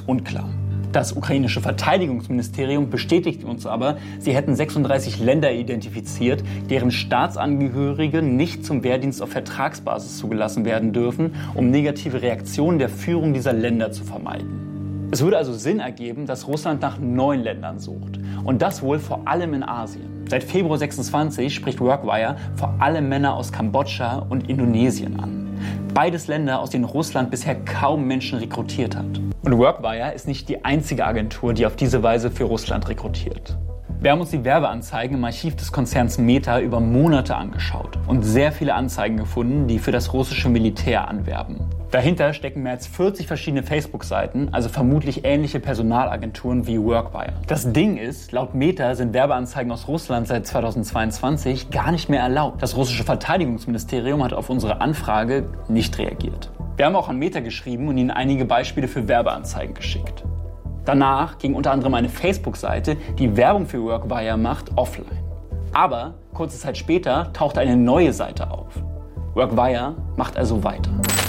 ist unklar. Das ukrainische Verteidigungsministerium bestätigt uns aber, sie hätten 36 Länder identifiziert, deren Staatsangehörige nicht zum Wehrdienst auf Vertragsbasis zugelassen werden dürfen, um negative Reaktionen der Führung dieser Länder zu vermeiden. Es würde also Sinn ergeben, dass Russland nach 9 Ländern sucht. Und das wohl vor allem in Asien. Seit Februar 26 spricht Workwire vor allem Männer aus Kambodscha und Indonesien an. Beides Länder, aus denen Russland bisher kaum Menschen rekrutiert hat. Und Workwire ist nicht die einzige Agentur, die auf diese Weise für Russland rekrutiert. Wir haben uns die Werbeanzeigen im Archiv des Konzerns Meta über Monate angeschaut und sehr viele Anzeigen gefunden, die für das russische Militär anwerben. Dahinter stecken mehr als 40 verschiedene Facebook-Seiten, also vermutlich ähnliche Personalagenturen wie Workwire. Das Ding ist, laut Meta sind Werbeanzeigen aus Russland seit 2022 gar nicht mehr erlaubt. Das russische Verteidigungsministerium hat auf unsere Anfrage nicht reagiert. Wir haben auch an Meta geschrieben und ihnen einige Beispiele für Werbeanzeigen geschickt. Danach ging unter anderem eine Facebook-Seite, die Werbung für Workwire macht, offline. Aber kurze Zeit später tauchte eine neue Seite auf. Workwire macht also weiter.